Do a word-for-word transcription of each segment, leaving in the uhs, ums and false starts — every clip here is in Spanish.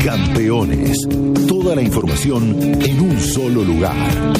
Campeones. Toda la información en un solo lugar.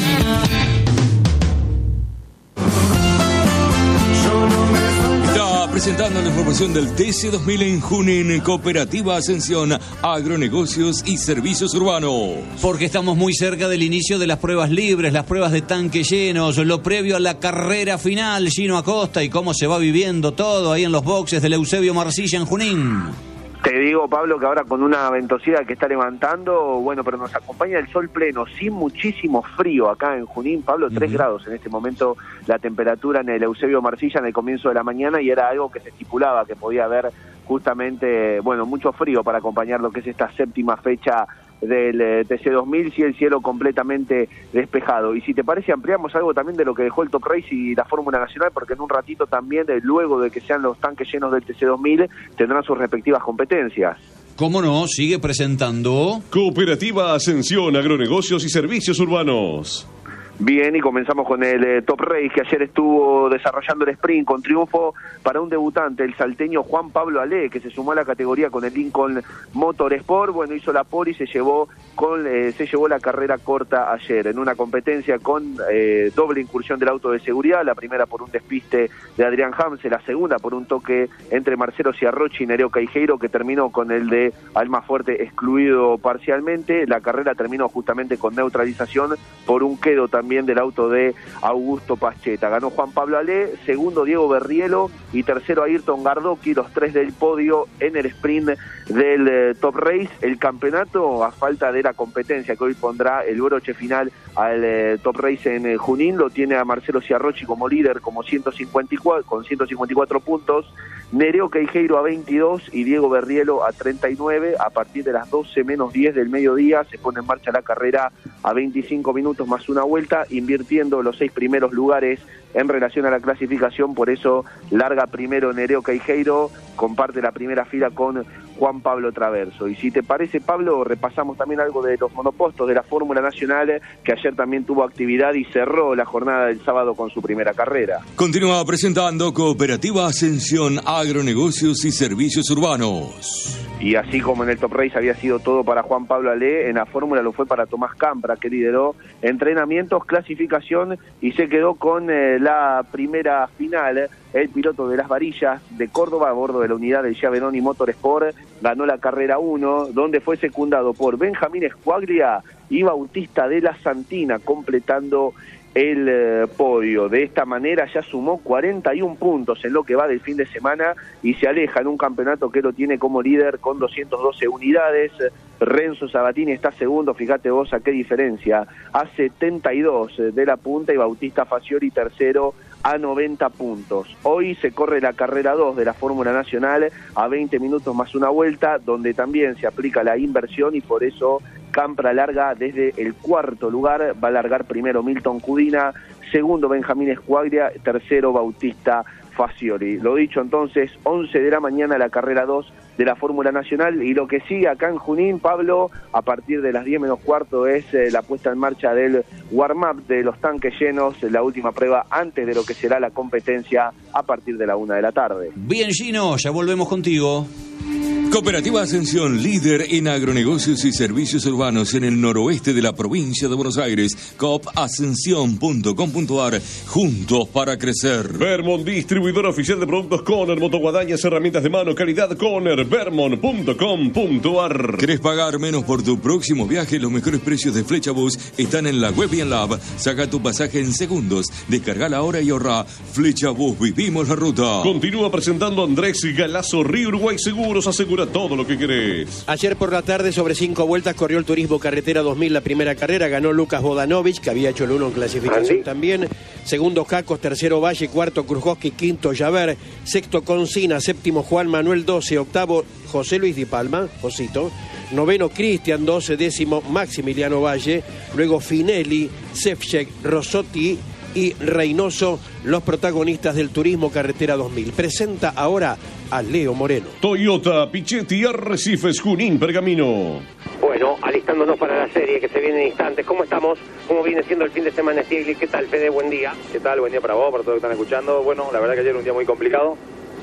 Presentando la información del T C dos mil en Junín, Cooperativa Ascensión, Agronegocios y Servicios Urbanos. Porque estamos muy cerca del inicio de las pruebas libres, las pruebas de tanque llenos, lo previo a la carrera final, Gino Acosta, y cómo se va viviendo todo ahí en los boxes del Eusebio Marcilla en Junín. Te digo, Pablo, que ahora con una ventosidad que está levantando, bueno, pero nos acompaña el sol pleno, sin muchísimo frío acá en Junín. Pablo, tres uh-huh. grados en este momento la temperatura en el Eusebio Marcilla en el comienzo de la mañana, y era algo que se estipulaba, que podía haber justamente, bueno, mucho frío para acompañar lo que es esta séptima fecha del eh, T C dos mil, si el cielo completamente despejado. Y si te parece, ampliamos algo también de lo que dejó el Top Race y la Fórmula Nacional, porque en un ratito también, eh, luego de que sean los tanques llenos del T C dos mil, tendrán sus respectivas competencias. ¿Cómo no? Sigue presentando Cooperativa Ascensión, Agronegocios y Servicios Urbanos. Bien, y comenzamos con el eh, Top Race, que ayer estuvo desarrollando el sprint con triunfo para un debutante, el salteño Juan Pablo Ale, que se sumó a la categoría con el Lincoln Motorsport. Bueno, hizo la pole y se llevó con eh, se llevó la carrera corta ayer, en una competencia con eh, doble incursión del auto de seguridad, la primera por un despiste de Adrián Hamse, la segunda por un toque entre Marcelo Ciarrochi y Nereo Caijeiro, que terminó con el de Almafuerte excluido parcialmente. La carrera terminó justamente con neutralización por un quedo también también del auto de Augusto Pascheta. Ganó Juan Pablo Ale, segundo Diego Berrielo y tercero Ayrton Gardocchi, los tres del podio en el sprint del eh, Top Race. El campeonato, a falta de la competencia que hoy pondrá el broche final al eh, Top Race en eh, Junín, lo tiene a Marcelo Ciarrochi como líder como ciento cincuenta y cuatro, con ciento cincuenta y cuatro puntos, Nereo Caijeiro a veintidós y Diego Berrielo a treinta y nueve. A partir de las doce menos diez del mediodía se pone en marcha la carrera a veinticinco minutos más una vuelta, invirtiendo los seis primeros lugares en relación a la clasificación. Por eso larga primero Nereo Caijeiro, comparte la primera fila con Juan Pablo Traverso. Y si te parece, Pablo, repasamos también algo de los monopostos de la Fórmula Nacional, que ayer también tuvo actividad y cerró la jornada del sábado con su primera carrera. Continúa presentando Cooperativa Ascensión, Agronegocios y Servicios Urbanos. Y así como en el Top Race había sido todo para Juan Pablo Ale, en la Fórmula lo fue para Tomás Campra, que lideró entrenamientos, clasificación y se quedó con eh, la primera final. El piloto de las varillas de Córdoba, a bordo de la unidad del Giavenoni Motorsport, ganó la carrera uno, donde fue secundado por Benjamín Escuaglia y Bautista de la Santina, completando el eh, podio. De esta manera ya sumó cuarenta y un puntos en lo que va del fin de semana y se aleja en un campeonato que lo tiene como líder con doscientas doce unidades. Renzo Sabatini está segundo, fíjate vos a qué diferencia, a setenta y dos de la punta, y Bautista Faciori tercero a noventa puntos. Hoy se corre la carrera dos de la Fórmula Nacional a veinte minutos más una vuelta, donde también se aplica la inversión y por eso Campra larga desde el cuarto lugar. Va a largar primero Milton Cudina, segundo Benjamín Escuaglia, tercero Bautista Faciori. Lo dicho, entonces, once de la mañana la carrera dos de la Fórmula Nacional, y lo que sigue acá en Junín, Pablo, a partir de las diez menos cuarto es eh, la puesta en marcha del warm-up de los tanques llenos, la última prueba antes de lo que será la competencia a partir de la una de la tarde. Bien, Gino, ya volvemos contigo. Cooperativa Ascensión, líder en agronegocios y servicios urbanos en el noroeste de la provincia de Buenos Aires. coop ascensión punto com punto ar, juntos para crecer. Vermont, distribuidor oficial de productos Conner, motoguadañas, herramientas de mano, calidad Conner, vermont punto com punto ar. ¿Querés pagar menos por tu próximo viaje? Los mejores precios de Flecha Bus están en la web y en la app. Saca tu pasaje en segundos, descargala ahora y ahorra. Flecha Bus, vivimos la ruta. Continúa presentando Andrés Galazo, Río Uruguay Seguros, asegura todo lo que querés. Ayer por la tarde, sobre cinco vueltas, corrió el Turismo Carretera dos mil, la primera carrera. Ganó Lucas Bodanovich, que había hecho el uno en clasificación también. Segundo Cacos, tercero Valle, cuarto Krujowski, quinto Javert, sexto Concina, séptimo Juan Manuel doce, octavo José Luis Di Palma, Josito, noveno Cristian doce, décimo Maximiliano Valle, luego Finelli, Sefcek, Rosotti y Reynoso, los protagonistas del Turismo Carretera dos mil. Presenta ahora a Leo Moreno. Toyota, Pichetti, Arrecifes, Junín, Pergamino. Bueno, alistándonos para la serie que se viene en instantes. ¿Cómo estamos? ¿Cómo viene siendo el fin de semana, Stiglitz? ¿Qué tal, Fede? Buen día. ¿Qué tal? Buen día para vos, para todos los que están escuchando. Bueno, la verdad que ayer un día muy complicado.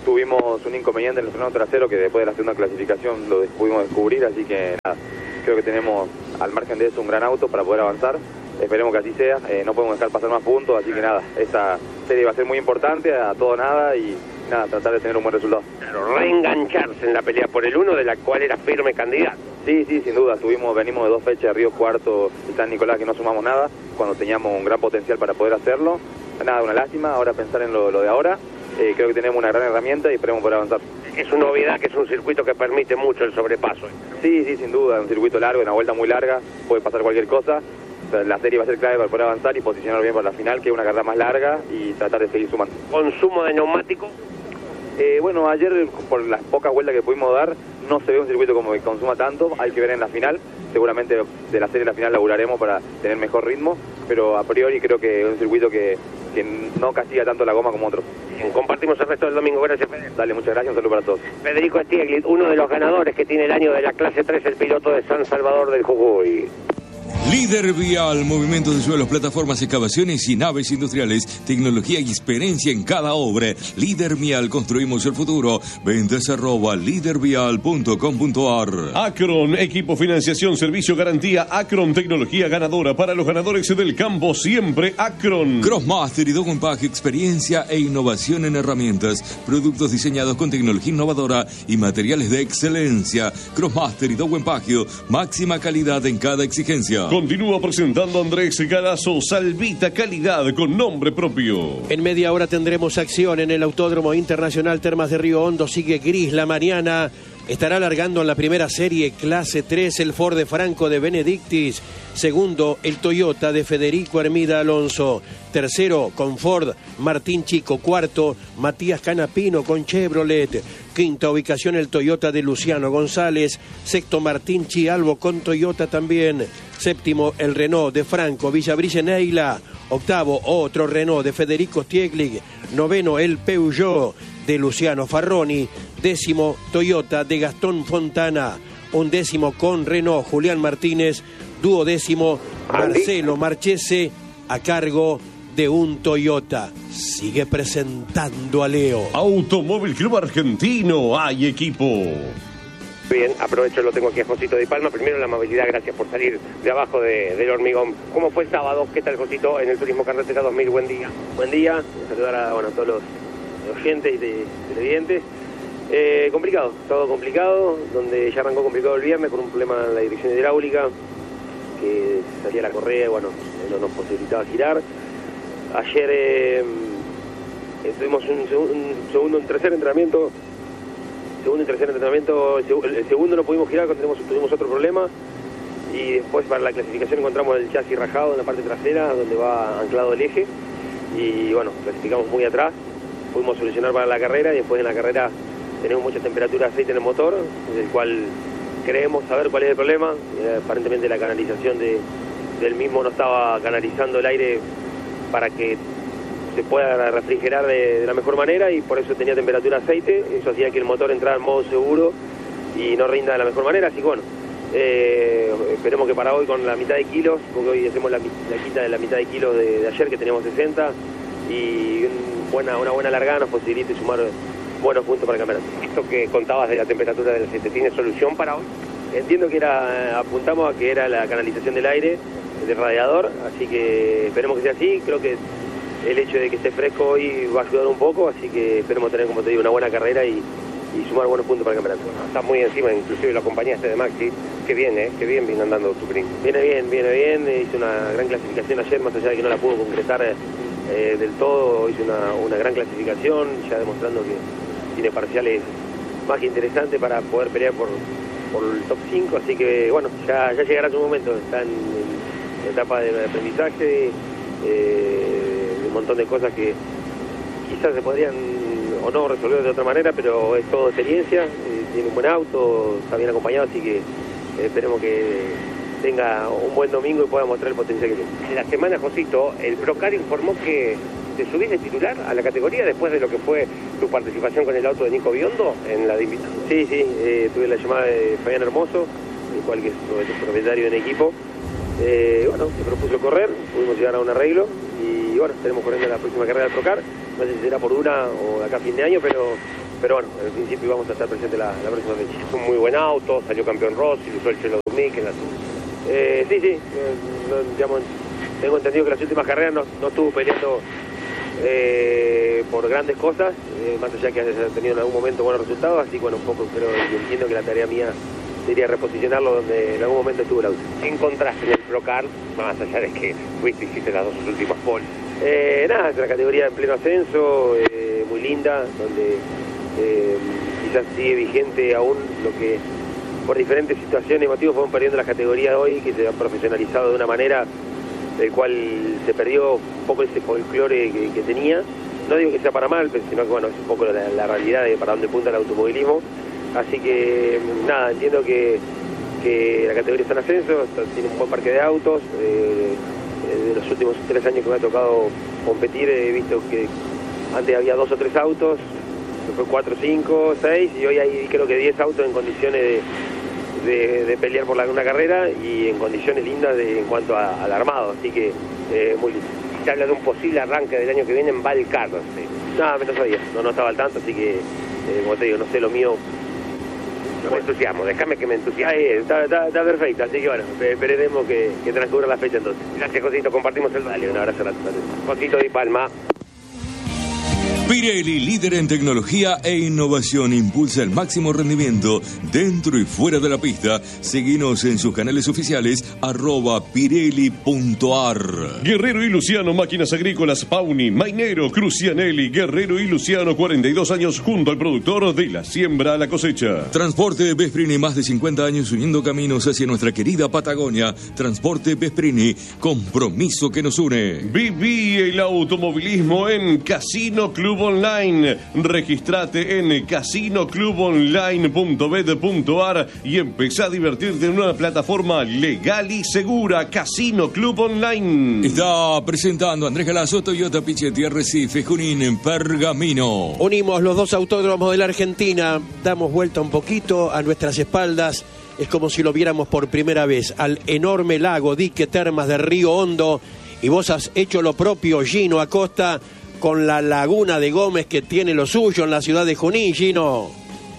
tuvimos un inconveniente en el freno trasero que después de la segunda clasificación lo pudimos descubrir, así que nada, creo que tenemos al margen de eso un gran auto para poder avanzar. Esperemos que así sea, eh, no podemos dejar pasar más puntos, así que nada, esta serie va a ser muy importante, a todo nada, y nada, tratar de tener un buen resultado. Claro, reengancharse en la pelea por el uno, de la cual era firme candidato. Sí, sí, sin duda, tuvimos, venimos de dos fechas, Río Cuarto y San Nicolás, que no sumamos nada, cuando teníamos un gran potencial para poder hacerlo. Nada, una lástima, ahora pensar en lo, lo de ahora, eh, creo que tenemos una gran herramienta y esperemos poder avanzar. Es una novedad que es un circuito que permite mucho el sobrepaso. Sí, sí, sin duda, un circuito largo, una vuelta muy larga, puede pasar cualquier cosa. La serie va a ser clave para poder avanzar y posicionar bien para la final, que es una carrera más larga, y tratar de seguir sumando. ¿Consumo de neumático? Eh, bueno, ayer, por las pocas vueltas que pudimos dar, no se ve un circuito como que consuma tanto, hay que ver en la final. Seguramente de la serie en la final laburaremos para tener mejor ritmo, pero a priori creo que es un circuito que, que no castiga tanto la goma como otros. Bien, compartimos el resto del domingo. Gracias, Federico. Dale, muchas gracias, un saludo para todos. Federico Stiglitz, uno de los ganadores que tiene el año de la clase tres, el piloto de San Salvador del Jujuy. Líder Vial, movimientos de suelos, plataformas, excavaciones y naves industriales, tecnología y experiencia en cada obra. Líder Vial, construimos el futuro. Ventas arroba líder vial punto com punto ar. Acron, equipo, financiación, servicio, garantía. Acron, tecnología ganadora para los ganadores del campo, siempre Acron. Crossmaster y Dow Pack, experiencia e innovación en herramientas, productos diseñados con tecnología innovadora y materiales de excelencia. Crossmaster y Dow Pack, máxima calidad en cada exigencia. Continúa presentando Andrés Galazo, Salvita, calidad con nombre propio. En media hora tendremos acción en el Autódromo Internacional Termas de Río Hondo. Sigue gris la mañana. Estará largando en la primera serie clase tres el Ford de Franco de Benedictis. Segundo, el Toyota de Federico Hermida Alonso. Tercero, con Ford, Martín Chico. Cuarto, Matías Canapino con Chevrolet. Quinta ubicación, el Toyota de Luciano González. Sexto, Martín Chialvo con Toyota también. Séptimo, el Renault de Franco Villabrille Neila. Octavo, otro Renault de Federico Stieglig. Noveno, el Peugeot de Luciano Farroni. Décimo, Toyota de Gastón Fontana. Undécimo, con Renault, Julián Martínez. Duodécimo, Marcelo Marchese, a cargo de un Toyota. Sigue presentando a Leo. Automóvil Club Argentino, hay equipo. Bien, aprovecho, lo tengo aquí a Josito de Palma. Primero, la amabilidad, gracias por salir de abajo de, del hormigón. ¿Cómo fue el sábado? ¿Qué tal, Josito, en el Turismo Carretera dos mil? Buen día. Buen día, saludar a bueno, todos los oyentes y de, televidentes. Eh, complicado, todo complicado, donde ya arrancó complicado el viernes por un problema en la dirección hidráulica, que salía la correa y bueno, no nos posibilitaba girar. Ayer eh, tuvimos un, seg un segundo, un tercer entrenamiento. Segundo y tercer entrenamiento, el, seg el segundo no pudimos girar, tenemos, tuvimos otro problema, y después para la clasificación encontramos el chasis rajado en la parte trasera donde va anclado el eje, y bueno, clasificamos muy atrás, pudimos solucionar para la carrera, y después en la carrera tenemos mucha temperatura de aceite en el motor, del cual creemos saber cuál es el problema. Eh, aparentemente la canalización de, del mismo no estaba canalizando el aire para que se pueda refrigerar de, de la mejor manera, y por eso tenía temperatura de aceite. Eso hacía que el motor entrara en modo seguro y no rinda de la mejor manera. Así que bueno, eh, esperemos que para hoy con la mitad de kilos, porque hoy hacemos la, la quita de la mitad de kilos de, de ayer, que teníamos sesenta, y un buena, una buena largada nos posibilite sumar buenos puntos para el campeonato. Esto que contabas de la temperatura del aceite, ¿tiene solución para hoy? Entiendo que era, apuntamos a que era la canalización del aire del radiador, así que esperemos que sea así. Creo que el hecho de que esté fresco hoy va a ayudar un poco, así que esperemos tener, como te digo, una buena carrera y, y sumar buenos puntos para el campeonato. Está muy encima, inclusive lo acompañaste de Maxi. Qué bien, ¿eh? Qué bien viene andando tu primo. Viene bien, viene bien, hizo una gran clasificación ayer, más allá de que no la pudo concretar eh, del todo, hizo una, una gran clasificación, ya demostrando que tiene parciales más que interesantes para poder pelear por, por el top cinco, así que bueno, ya, ya llegará su momento. Está en, en etapa de aprendizaje, eh, un montón de cosas que quizás se podrían o no resolver de otra manera, pero es todo experiencia, eh, tiene un buen auto, está bien acompañado, así que eh, esperemos que tenga un buen domingo y pueda mostrar el potencial que tiene. En la semana, Josito, el Procar informó que te subís de titular a la categoría después de lo que fue tu participación con el auto de Nico Biondo en la de invitado. Sí, sí, eh, tuve la llamada de Fabián Hermoso, el cual que es el propietario del equipo. Eh, bueno, se propuso correr, pudimos llegar a un arreglo y bueno, estaremos corriendo la próxima carrera del Procar. No sé si será por una o de acá a fin de año, pero pero bueno, en principio vamos a estar presentes la, la próxima fecha. Es un muy buen auto, salió campeón Rossi, usó el Chelo Dumic en la eh, sí, sí, eh, no, digamos, tengo entendido que las últimas carreras no, no estuvo peleando eh, por grandes cosas, eh, más allá que haya tenido en algún momento buenos resultados, así que bueno, un poco creo y entiendo que la tarea mía sería reposicionarlo donde en algún momento estuvo el auto. ¿Qué encontraste en el Procar, más allá de que fuiste y hiciste las dos últimas poles? Eh, nada, es una categoría en pleno ascenso, eh, muy linda, donde eh, quizás sigue vigente aún lo que por diferentes situaciones y motivos fueron perdiendo las categorías hoy, que se han profesionalizado de una manera del cual se perdió un poco ese folclore que, que tenía. No digo que sea para mal, pero sino que bueno, es un poco la, la realidad de para dónde punta el automovilismo. Así que nada, entiendo que, que la categoría está en ascenso, está, tiene un buen parque de autos. Eh, de los últimos tres años que me ha tocado competir he visto que antes había dos o tres autos, después cuatro, cinco, seis, y hoy hay creo que diez autos en condiciones de, de, de pelear por la, una carrera y en condiciones lindas de, en cuanto a, al armado, así que eh, muy lindo. Se habla de un posible arranque del año que viene en Valcar, ¿sí? No, me no sabía, no, no estaba al tanto, así que, eh, como te digo, no sé lo mío. No me entusiasmo, déjame que me entusiasme. Ahí, está, está, está perfecto, así que bueno, esperaremos que, que transcurra la fecha entonces. Gracias, Josito, compartimos el Dale, un abrazo a la Josito Di Palma. Pirelli, líder en tecnología e innovación, impulsa el máximo rendimiento dentro y fuera de la pista. Seguinos en sus canales oficiales, arroba pirelli punto ar. Guerrero y Luciano, máquinas agrícolas, Pauni, Mainero, Crucianelli, Guerrero y Luciano, cuarenta y dos años junto al productor de la siembra a la cosecha. Transporte Vesprini, más de cincuenta años uniendo caminos hacia nuestra querida Patagonia. Transporte Vesprini, compromiso que nos une. Viví el automovilismo en Casino Club Online. Registrate en casino club online punto bet punto ar y empezá a divertirte en una plataforma legal y segura. Casino Club Online. Está presentando Andrés Galazo, Toyota Pichetti, Recife, Junín, en Pergamino. Unimos los dos autódromos de la Argentina, damos vuelta un poquito a nuestras espaldas. Es como si lo viéramos por primera vez al enorme lago, dique, termas de Río Hondo. Y vos has hecho lo propio, Gino Acosta, con la laguna de Gómez, que tiene lo suyo en la ciudad de Junín, Gino.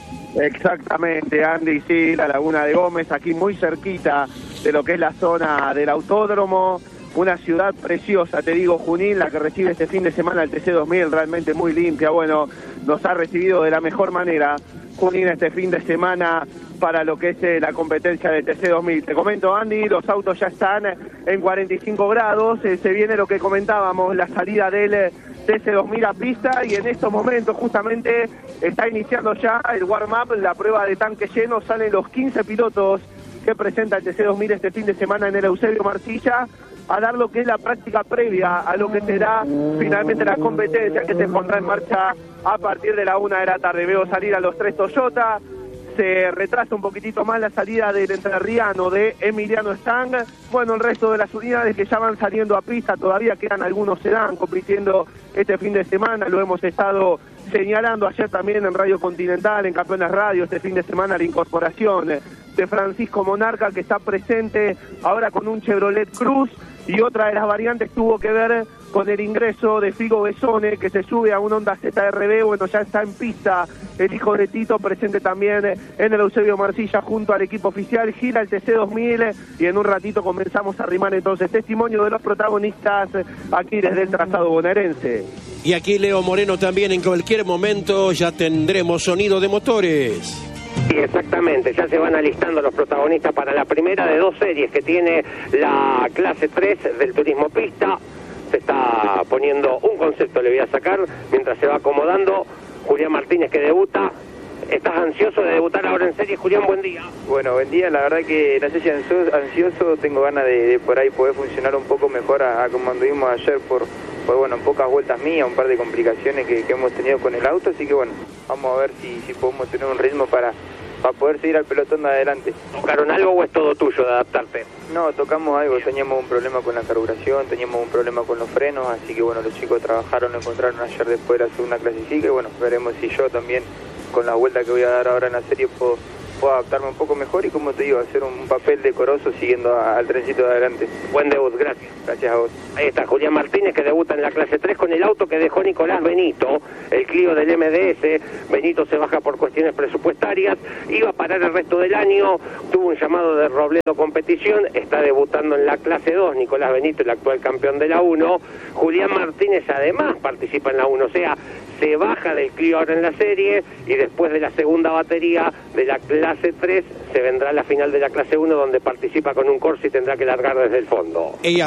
Exactamente, Andy, sí, la laguna de Gómez, aquí muy cerquita de lo que es la zona del autódromo. Una ciudad preciosa, te digo, Junín, la que recibe este fin de semana el T C dos mil, realmente muy limpia. Bueno, nos ha recibido de la mejor manera Junín este fin de semana para lo que es eh, la competencia del T C dos mil. Te comento, Andy, los autos ya están en cuarenta y cinco grados, eh, se viene lo que comentábamos, la salida del eh, T C dos mil a pista, y en estos momentos justamente está iniciando ya el warm-up, la prueba de tanque lleno. Salen los quince pilotos que presenta el T C dos mil este fin de semana en el Eusebio Marcilla a dar lo que es la práctica previa a lo que será finalmente la competencia, que se pondrá en marcha a partir de la una de la tarde. Veo salir a los tres Toyota, se retrasa un poquitito más la salida del entrerriano de Emiliano Stang. Bueno, el resto de las unidades que ya van saliendo a pista, todavía quedan algunos sedán compitiendo este fin de semana, lo hemos estado señalando ayer también en Radio Continental, en Campeones Radio, este fin de semana la incorporación de Francisco Monarca, que está presente ahora con un Chevrolet Cruz, y otra de las variantes tuvo que ver con el ingreso de Figo Besone, que se sube a un Honda Z R B. Bueno, ya está en pista el hijo de Tito, presente también en el Eusebio Marcilla junto al equipo oficial. Gira el T C dos mil y en un ratito comenzamos a arrimar entonces testimonio de los protagonistas aquí desde el trazado bonaerense. Y aquí Leo Moreno también, en cualquier momento ya tendremos sonido de motores. Sí, exactamente, ya se van alistando los protagonistas para la primera de dos series que tiene la clase tres del turismo pista. Se está poniendo un concepto, le voy a sacar, mientras se va acomodando Julián Martínez, que debuta. ¿Estás ansioso de debutar ahora en serie, Julián? Buen día. Bueno, buen día, la verdad que no sé si ansioso, ansioso tengo ganas de, de por ahí poder funcionar un poco mejor a, a como anduvimos ayer por, por bueno, en pocas vueltas mías, un par de complicaciones que, que hemos tenido con el auto, así que bueno, vamos a ver si, si podemos tener un ritmo para, para poder seguir al pelotón de adelante. ¿Tocaron algo o es todo tuyo de adaptarte? No, tocamos algo, teníamos un problema con la carburación, teníamos un problema con los frenos, así que bueno, los chicos trabajaron, lo encontraron ayer después de la segunda clasifica, y bueno, veremos si yo también, con la vuelta que voy a dar ahora en la serie, puedo, puedo adaptarme un poco mejor y, como te digo, hacer un papel decoroso siguiendo a, al trencito de adelante. Buen debut, gracias. Gracias a vos. Ahí está Julián Martínez, que debuta en la clase tres con el auto que dejó Nicolás Benito, el Clio del M D S. Benito se baja por cuestiones presupuestarias, iba a parar el resto del año, tuvo un llamado de Robledo Competición, está debutando en la clase dos, Nicolás Benito, el actual campeón de la uno. Julián Martínez además participa en la uno, o sea, se baja del Clio ahora en la serie y después de la segunda batería de la clase tres se vendrá la final de la clase uno, donde participa con un Corsa y tendrá que largar desde el fondo. Ella